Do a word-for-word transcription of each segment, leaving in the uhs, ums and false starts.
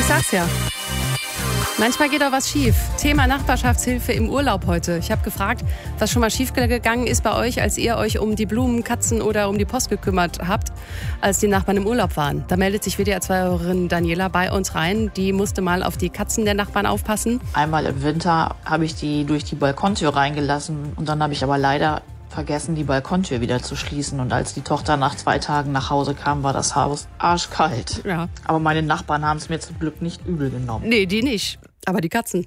Ich sag's ja. Manchmal geht auch was schief. Thema Nachbarschaftshilfe im Urlaub heute. Ich habe gefragt, was schon mal schiefgegangen ist bei euch, als ihr euch um die Blumen, Katzen oder um die Post gekümmert habt, als die Nachbarn im Urlaub waren. Da meldet sich W D R zwei-Hörerin Daniela bei uns rein. Die musste mal auf die Katzen der Nachbarn aufpassen. Einmal im Winter habe ich die durch die Balkontür reingelassen und dann habe ich aber leider vergessen, die Balkontür wieder zu schließen. Und als die Tochter nach zwei Tagen nach Hause kam, war das Haus arschkalt. Ja. Aber meine Nachbarn haben es mir zum Glück nicht übel genommen. Nee, die nicht. Aber die Katzen.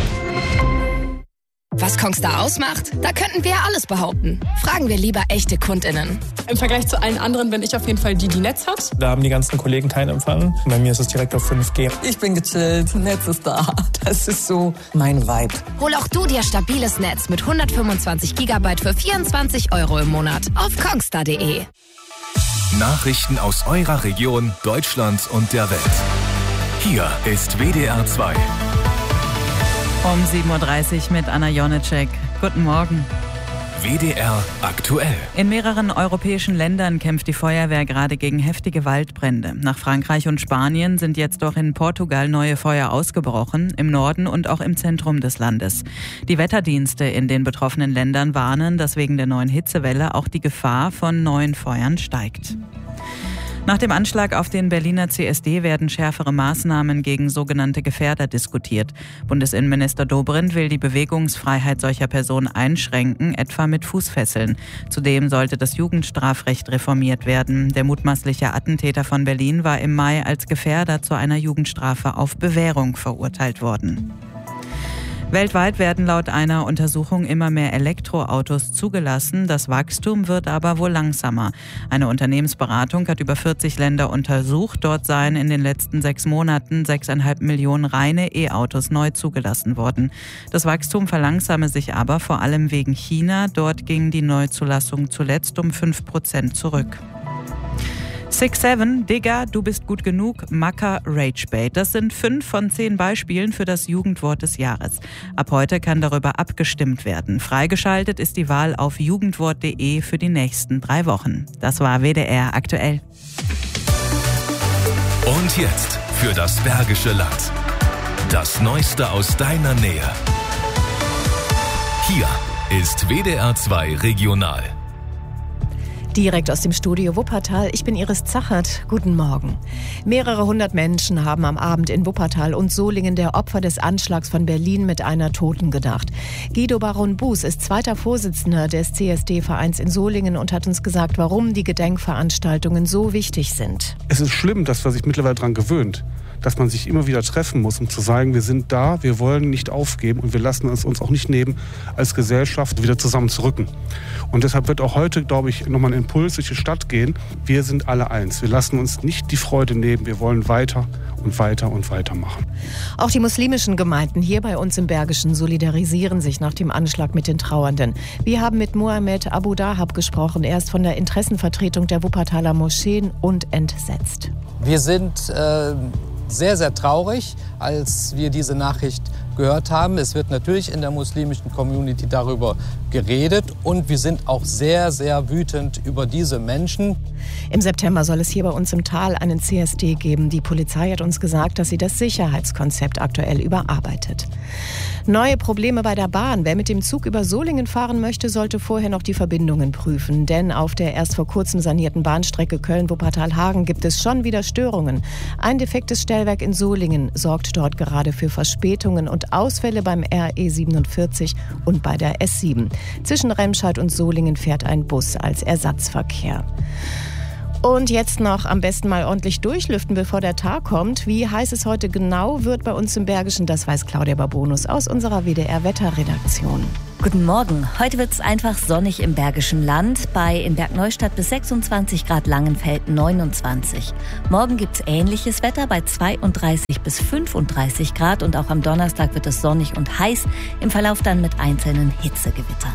Was Kongstar ausmacht? Da könnten wir alles behaupten. Fragen wir lieber echte KundInnen. Im Vergleich zu allen anderen bin ich auf jeden Fall die, die Netz hat. Da haben die ganzen Kollegen keinen Empfang. Bei mir ist es direkt auf fünf G. Ich bin gechillt, Netz ist da. Das ist so mein Vibe. Hol auch du dir stabiles Netz mit hundertfünfundzwanzig Gigabyte für vierundzwanzig Euro im Monat auf kongstar punkt de. Nachrichten aus eurer Region, Deutschland und der Welt. Hier ist W D R zwei. Um sieben Uhr dreißig mit Anna Jonitschek. Guten Morgen. W D R aktuell. In mehreren europäischen Ländern kämpft die Feuerwehr gerade gegen heftige Waldbrände. Nach Frankreich und Spanien sind jetzt auch in Portugal neue Feuer ausgebrochen, im Norden und auch im Zentrum des Landes. Die Wetterdienste in den betroffenen Ländern warnen, dass wegen der neuen Hitzewelle auch die Gefahr von neuen Feuern steigt. Nach dem Anschlag auf den Berliner C S D werden schärfere Maßnahmen gegen sogenannte Gefährder diskutiert. Bundesinnenminister Dobrindt will die Bewegungsfreiheit solcher Personen einschränken, etwa mit Fußfesseln. Zudem sollte das Jugendstrafrecht reformiert werden. Der mutmaßliche Attentäter von Berlin war im Mai als Gefährder zu einer Jugendstrafe auf Bewährung verurteilt worden. Weltweit werden laut einer Untersuchung immer mehr Elektroautos zugelassen. Das Wachstum wird aber wohl langsamer. Eine Unternehmensberatung hat über vierzig Länder untersucht. Dort seien in den letzten sechs Monaten sechseinhalb Millionen reine E-Autos neu zugelassen worden. Das Wachstum verlangsame sich aber vor allem wegen China. Dort ging die Neuzulassung zuletzt um fünf Prozent zurück. six seven, Digga, du bist gut genug, Macker, Ragebait. Das sind fünf von zehn Beispielen für das Jugendwort des Jahres. Ab heute kann darüber abgestimmt werden. Freigeschaltet ist die Wahl auf jugendwort punkt de für die nächsten drei Wochen. Das war W D R aktuell. Und jetzt für das Bergische Land. Das Neueste aus deiner Nähe. Hier ist W D R zwei Regional. Direkt aus dem Studio Wuppertal. Ich bin Iris Zachert. Guten Morgen. Mehrere hundert Menschen haben am Abend in Wuppertal und Solingen der Opfer des Anschlags von Berlin mit einer Toten gedacht. Guido Baron Buß ist zweiter Vorsitzender des C S D-Vereins in Solingen und hat uns gesagt, warum die Gedenkveranstaltungen so wichtig sind. Es ist schlimm, dass man sich mittlerweile daran gewöhnt, dass man sich immer wieder treffen muss, um zu sagen, wir sind da, wir wollen nicht aufgeben und wir lassen es uns auch nicht nehmen, als Gesellschaft wieder zusammenzurücken. Und deshalb wird auch heute, glaube ich, nochmal ein Impuls durch die Stadt gehen. Wir sind alle eins. Wir lassen uns nicht die Freude nehmen. Wir wollen weiter und weiter und weiter machen. Auch die muslimischen Gemeinden hier bei uns im Bergischen solidarisieren sich nach dem Anschlag mit den Trauernden. Wir haben mit Mohamed Abu Dahab gesprochen. Er ist von der Interessenvertretung der Wuppertaler Moscheen und entsetzt. Wir sind äh, sehr, sehr traurig, als wir diese Nachricht gehört haben. Es wird natürlich in der muslimischen Community darüber geredet und wir sind auch sehr, sehr wütend über diese Menschen. Im September soll es hier bei uns im Tal einen C S D geben. Die Polizei hat uns gesagt, dass sie das Sicherheitskonzept aktuell überarbeitet. Neue Probleme bei der Bahn. Wer mit dem Zug über Solingen fahren möchte, sollte vorher noch die Verbindungen prüfen. Denn auf der erst vor kurzem sanierten Bahnstrecke Köln-Wuppertal-Hagen gibt es schon wieder Störungen. Ein defektes Stellwerk in Solingen sorgt dort gerade für Verspätungen und Ausfälle beim R E siebenundvierzig und bei der S sieben. Zwischen Remscheid und Solingen fährt ein Bus als Ersatzverkehr. Und jetzt noch am besten mal ordentlich durchlüften, bevor der Tag kommt. Wie heiß es heute genau wird bei uns im Bergischen, das weiß Claudia Babonus aus unserer W D R-Wetterredaktion. Guten Morgen. Heute wird es einfach sonnig im Bergischen Land. Bei in Bergneustadt bis sechsundzwanzig Grad, Langenfeld neunundzwanzig. Morgen gibt es ähnliches Wetter bei zweiunddreißig bis fünfunddreißig Grad. Und auch am Donnerstag wird es sonnig und heiß. Im Verlauf dann mit einzelnen Hitzegewittern.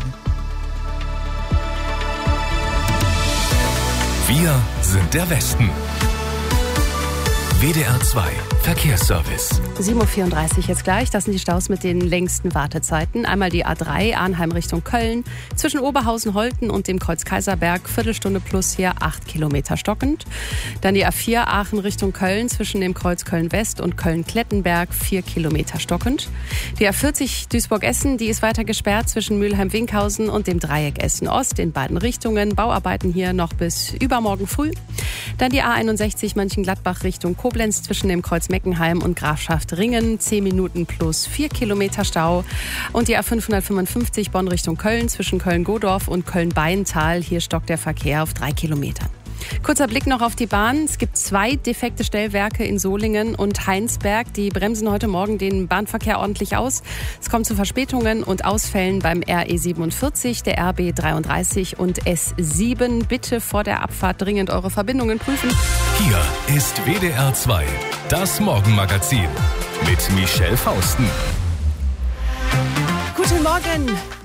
Wir sind der Westen. W D R zwei Verkehrsservice. sieben Uhr vierunddreißig jetzt gleich. Das sind die Staus mit den längsten Wartezeiten. Einmal die A drei, Arnheim Richtung Köln. Zwischen Oberhausen-Holten und dem Kreuz Kaiserberg. Viertelstunde plus hier acht Kilometer stockend. Dann die A vier, Aachen Richtung Köln. Zwischen dem Kreuz Köln-West und Köln-Klettenberg. vier Kilometer stockend. Die A vierzig, Duisburg-Essen. Die ist weiter gesperrt zwischen Mülheim-Winkhausen und dem Dreieck Essen-Ost. In beiden Richtungen. Bauarbeiten hier noch bis übermorgen früh. Dann die A einundsechzig, Mönchengladbach Richtung Koblenz. Zwischen dem Kreuz Meckenheim und Grafschaft Ringen. zehn Minuten plus vier Kilometer Stau. Und die A fünfhundertfünfundfünfzig Bonn Richtung Köln zwischen Köln-Godorf und Köln-Beintal. Hier stockt der Verkehr auf drei Kilometern. Kurzer Blick noch auf die Bahn. Es gibt zwei defekte Stellwerke in Solingen und Heinsberg. Die bremsen heute Morgen den Bahnverkehr ordentlich aus. Es kommt zu Verspätungen und Ausfällen beim R E siebenundvierzig, der R B dreiunddreißig und S sieben. Bitte vor der Abfahrt dringend eure Verbindungen prüfen. Hier ist W D R zwei, das Morgenmagazin mit Michelle Fausten. Guten Morgen.